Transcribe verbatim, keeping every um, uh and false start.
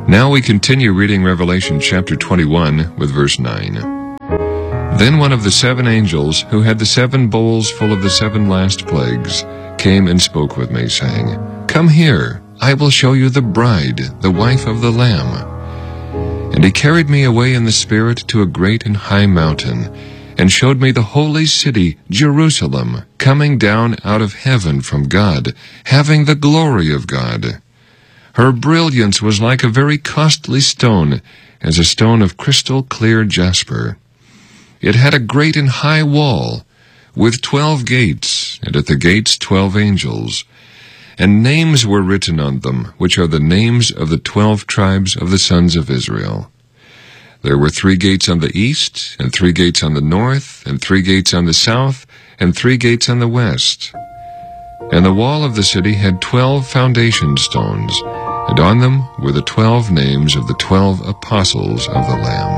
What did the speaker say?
Now we continue reading Revelation chapter twenty-one with verse nine. Then one of the seven angels, who had the seven bowls full of the seven last plagues, came and spoke with me, saying, Come here, I will show you the bride, the wife of the Lamb. And he carried me away in the Spirit to a great and high mountain, and showed me the holy city, Jerusalem, coming down out of heaven from God, having the glory of God. Her brilliance was like a very costly stone, as a stone of crystal clear jasper. It had a great and high wall, with twelve gates, and at the gates twelve angels. And names were written on them, which are the names of the twelve tribes of the sons of Israel. There were three gates on the east, and three gates on the north, and three gates on the south, and three gates on the west. And the wall of the city had twelve foundation stones, and on them were the twelve names of the twelve apostles of the Lamb.